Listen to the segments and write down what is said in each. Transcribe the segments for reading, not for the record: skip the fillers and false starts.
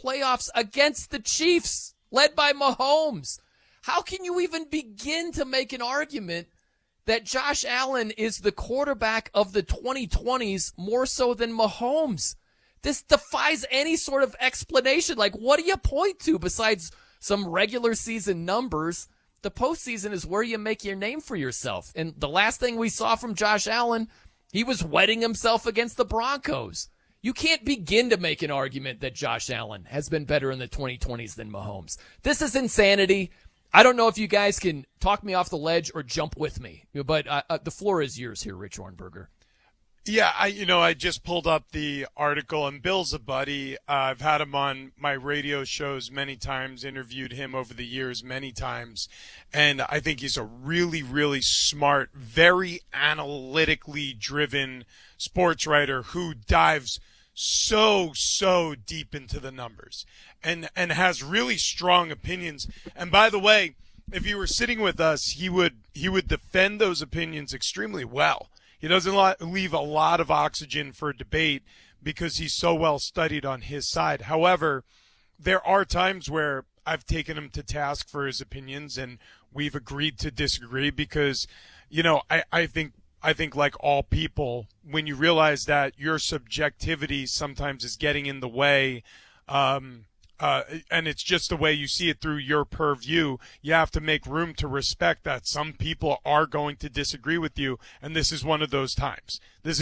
playoffs against the Chiefs, led by Mahomes. How can you even begin to make an argument that Josh Allen is the quarterback of the 2020s more so than Mahomes? This defies any sort of explanation. Like, what do you point to besides some regular season numbers? The postseason is where you make your name for yourself. And the last thing we saw from Josh Allen, he was wetting himself against the Broncos. You can't begin to make an argument that Josh Allen has been better in the 2020s than Mahomes. This is insanity. I don't know if you guys can talk me off the ledge or jump with me, but the floor is yours here, Rich Ornberger. Yeah, I just pulled up the article, and Bill's a buddy. I've had him on my radio shows many times, interviewed him over the years many times, and I think he's a really, really smart, very analytically driven sports writer who dives so deep into the numbers and has really strong opinions. And by the way, if he were sitting with us, he would defend those opinions extremely well. He doesn't leave a lot of oxygen for debate because he's so well studied on his side. However, there are times where I've taken him to task for his opinions and we've agreed to disagree because, I think like all people, when you realize that your subjectivity sometimes is getting in the way, and it's just the way you see it through your purview, you have to make room to respect that some people are going to disagree with you, and this is one of those times.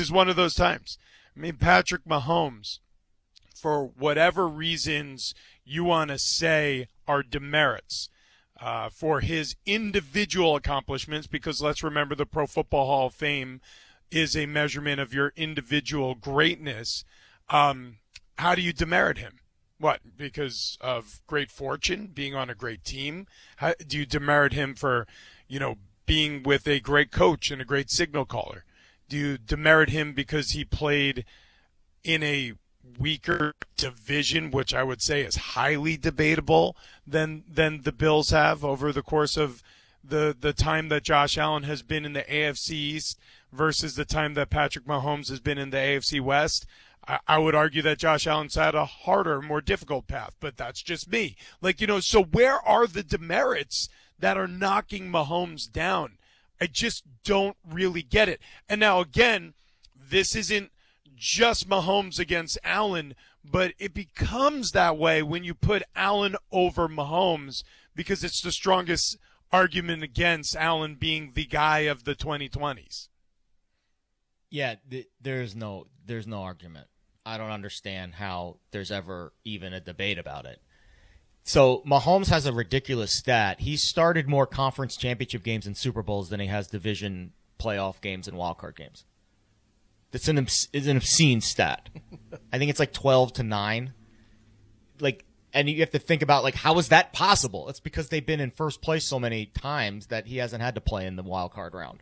I mean, Patrick Mahomes, for whatever reasons you want to say are demerits, for his individual accomplishments, because let's remember the Pro Football Hall of Fame is a measurement of your individual greatness. How do you demerit him? What, because of great fortune, being on a great team? How, do you demerit him for, being with a great coach and a great signal caller? Do you demerit him because he played in a weaker division, which I would say is highly debatable than the Bills have over the course of the time that Josh Allen has been in the AFC East versus the time that Patrick Mahomes has been in the AFC West? I would argue that Josh Allen's had a harder, more difficult path, but that's just me. So where are the demerits that are knocking Mahomes down? I just don't really get it. And now, again, this isn't just Mahomes against Allen, but it becomes that way when you put Allen over Mahomes because it's the strongest argument against Allen being the guy of the 2020s. Yeah, there's no argument. I don't understand how there's ever even a debate about it. So Mahomes has a ridiculous stat. He started more conference championship games and Super Bowls than he has division playoff games and wildcard games. It's an obscene stat. I think it's like 12-9. And you have to think about how is that possible? It's because they've been in first place so many times that he hasn't had to play in the wild card round.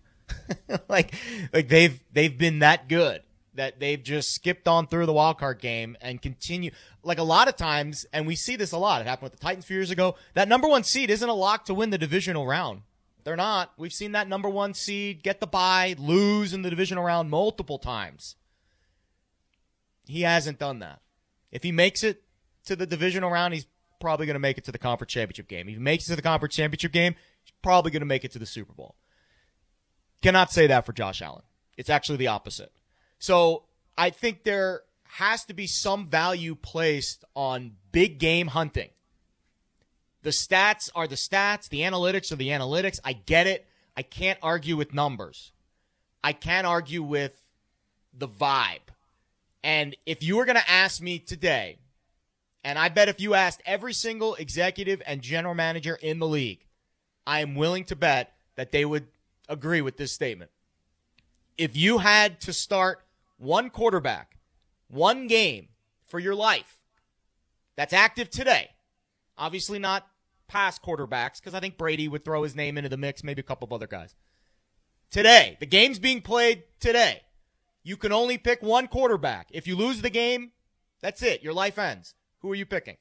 They've been that good that they've just skipped on through the wild card game and continue. A lot of times, and we see this a lot. It happened with the Titans a few years ago. That number one seed isn't a lock to win the divisional round. They're not. We've seen that number one seed get the bye, lose in the divisional round multiple times. He hasn't done that. If he makes it to the divisional round, he's probably going to make it to the conference championship game. If he makes it to the conference championship game, he's probably going to make it to the Super Bowl. Cannot say that for Josh Allen. It's actually the opposite. So I think there has to be some value placed on big game hunting. The stats are the stats. The analytics are the analytics. I get it. I can't argue with numbers. I can't argue with the vibe. And if you were going to ask me today, and I bet if you asked every single executive and general manager in the league, I am willing to bet that they would agree with this statement. If you had to start one quarterback, one game for your life that's active today, obviously not past quarterbacks, because I think Brady would throw his name into the mix, maybe a couple of other guys. Today, the game's being played today. You can only pick one quarterback. If you lose the game, that's it. Your life ends. Who are you picking?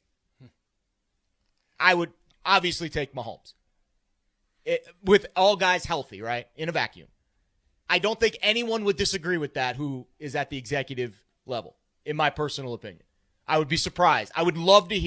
I would obviously take Mahomes. With all guys healthy, right? In a vacuum. I don't think anyone would disagree with that who is at the executive level, in my personal opinion. I would be surprised. I would love to hear